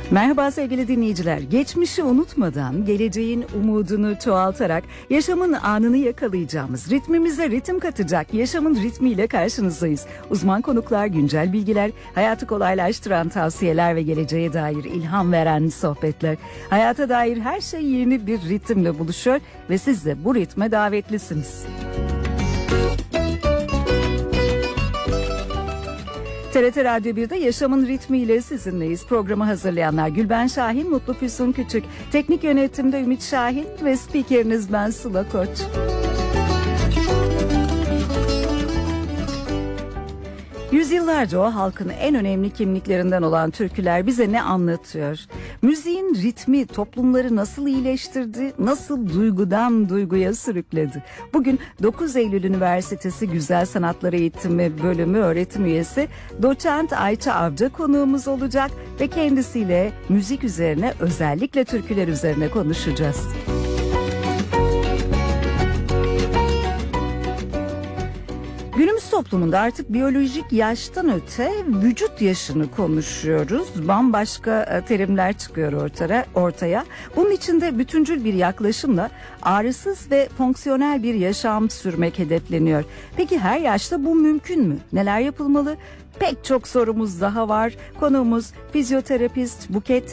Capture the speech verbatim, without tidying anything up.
Merhaba sevgili dinleyiciler. Geçmişi unutmadan, geleceğin umudunu çoğaltarak, yaşamın anını yakalayacağımız, ritmimize ritim katacak yaşamın ritmiyle karşınızdayız. Uzman konuklar, güncel bilgiler, hayatı kolaylaştıran tavsiyeler ve geleceğe dair ilham veren sohbetler. Hayata dair her şey yeni bir ritimle buluşuyor ve siz de bu ritme davetlisiniz. T R T Radyo bir'de Yaşamın Ritmiyle sizinleyiz. Programı hazırlayanlar Gülben Şahin, Mutlu Füsun Küçük. Teknik yönetimde Ümit Şahin ve spikeriniz ben Sıla Koç. Yüzyıllarca o halkın en önemli kimliklerinden olan türküler bize ne anlatıyor? Müziğin ritmi toplumları nasıl iyileştirdi, nasıl duygudan duyguya sürükledi? Bugün dokuz Eylül Üniversitesi Güzel Sanatlar Eğitimi Bölümü öğretim üyesi Doçent Ayça Avcı konuğumuz olacak ve kendisiyle müzik üzerine, özellikle türküler üzerine konuşacağız. Günümüz toplumunda artık biyolojik yaştan öte vücut yaşını konuşuyoruz. Bambaşka terimler çıkıyor ortaya. ortaya. Bunun için de bütüncül bir yaklaşımla ağrısız ve fonksiyonel bir yaşam sürmek hedefleniyor. Peki her yaşta bu mümkün mü? Neler yapılmalı? Pek çok sorumuz daha var. Konuğumuz fizyoterapist Buket